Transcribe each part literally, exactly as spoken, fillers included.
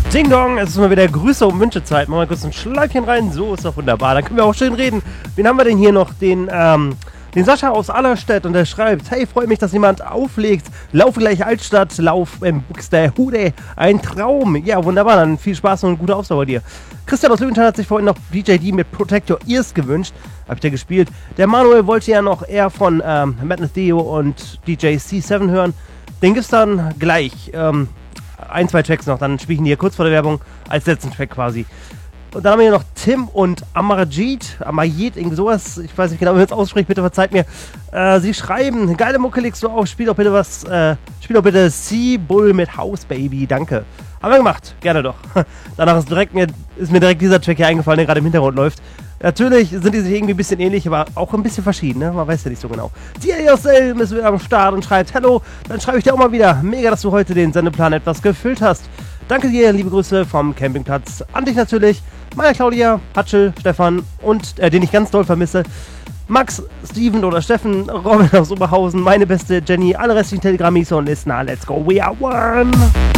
Ding Dong, es ist mal wieder Grüße und Wünschezeit. Machen wir kurz ein Schleifchen rein, so ist doch wunderbar. Dann können wir auch schön reden. Wen haben wir denn hier noch? Den, ähm, den Sascha aus Allerstedt und der schreibt: Hey, freut mich, dass jemand auflegt. Laufe gleich Altstadt, lauf im Buxtehude. Ein Traum. Ja, wunderbar, dann viel Spaß und gute Ausdauer dir. Christian aus Lübenstein hat sich vorhin noch D J D mit Protect Your Ears gewünscht. Hab ich da gespielt. Der Manuel wollte ja noch eher von ähm, Matt Theo und D J C sieben hören. Den gibt's dann gleich. Ähm, ein, zwei Tracks noch, dann spiele ich ihn hier kurz vor der Werbung als letzten Track quasi. Und dann haben wir hier noch Tim und Amarajit, Amarajit, irgendwie sowas, ich weiß nicht genau, wie man es ausspricht, bitte verzeiht mir. Äh, sie schreiben, geile Mucke legst du auf, spiel doch bitte was, äh, spiel doch bitte Sea-Bull mit House Baby, danke. Haben wir gemacht, gerne doch. Danach ist, direkt mir, ist mir direkt dieser Track hier eingefallen, der gerade im Hintergrund läuft. Natürlich sind die sich irgendwie ein bisschen ähnlich, aber auch ein bisschen verschieden, ne? Man weiß ja nicht so genau. D A S L ist wieder am Start und schreibt: Hallo, dann schreibe ich dir auch mal wieder. Mega, dass du heute den Sendeplan etwas gefüllt hast. Danke dir, liebe Grüße vom Campingplatz. An dich natürlich, meiner Claudia, Hatschel, Stefan und, äh, den ich ganz doll vermisse, Max, Steven oder Steffen, Robin aus Oberhausen, meine beste Jenny, alle restlichen Telegrammis und ist na, let's go, we are one.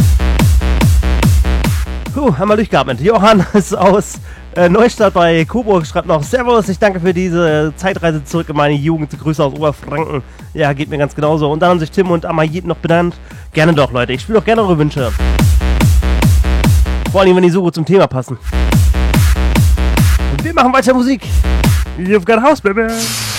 Puh, haben wir durchgeatmet. Johann ist aus äh, Neustadt bei Coburg, schreibt noch: Servus, ich danke für diese Zeitreise zurück in meine Jugend. Grüße aus Oberfranken. Ja, geht mir ganz genauso. Und dann haben sich Tim und Amayit noch benannt. Gerne doch, Leute. Ich spiele auch gerne eure Wünsche. Vor allem, wenn die so gut zum Thema passen. Und wir machen weiter Musik. You've got house, baby.